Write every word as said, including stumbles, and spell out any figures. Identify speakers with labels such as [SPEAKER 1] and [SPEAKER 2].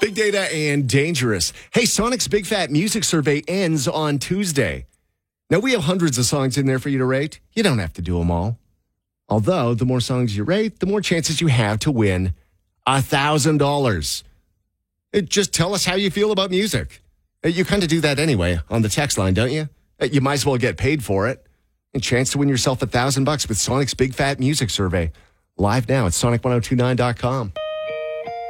[SPEAKER 1] Big data and dangerous. Hey, Sonic's Big Fat Music Survey ends on Tuesday. Now, we have hundreds of songs in there for you to rate. You don't have to do them all. Although, the more songs you rate, the more chances you have to win one thousand dollars. Just tell us how you feel about music. You kind of do that anyway on the text line, don't you? You might as well get paid for it. A chance to win yourself a thousand bucks with Sonic's Big Fat Music Survey. Live now at sonic ten twenty-nine dot com.